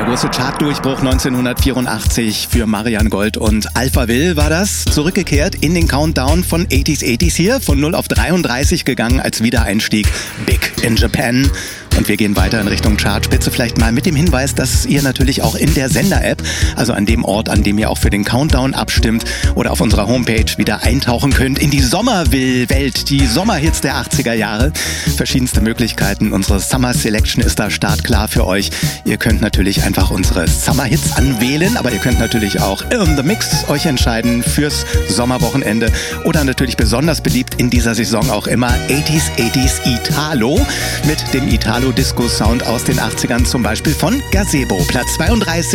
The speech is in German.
große Chartdurchbruch 1984 für Marianne Gold und Alphaville war das. Zurückgekehrt in den Countdown von 80s hier, von 0 auf 33 gegangen als Wiedereinstieg. Big in Japan. Und wir gehen weiter in Richtung Chartspitze, vielleicht mal mit dem Hinweis, dass ihr natürlich auch in der Sender-App, also an dem Ort, an dem ihr auch für den Countdown abstimmt oder auf unserer Homepage wieder eintauchen könnt in die Sommerwelt, die Sommerhits der 80er Jahre. Verschiedenste Möglichkeiten. Unsere Summer Selection ist da startklar für euch. Ihr könnt natürlich einfach unsere Summer-Hits anwählen, aber ihr könnt natürlich auch in the Mix euch entscheiden fürs Sommerwochenende oder natürlich besonders beliebt in dieser Saison auch immer 80s Italo mit dem Italo-Disco-Sound aus den 80ern, zum Beispiel von Gazebo. Platz 32.